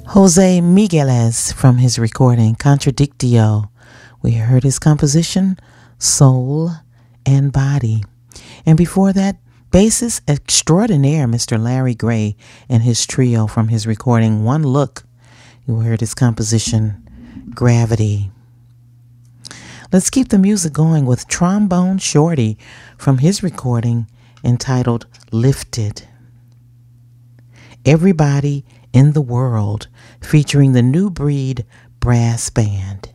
Jose Migueles from his recording Contradictio. We heard his composition Soul and Body. And before that, bassist extraordinaire Mr. Larry Gray and his trio from his recording One Look. You heard his composition Gravity. Let's keep the music going with Trombone Shorty from his recording entitled Lifted. Everybody in the World, featuring the New Breed Brass Band.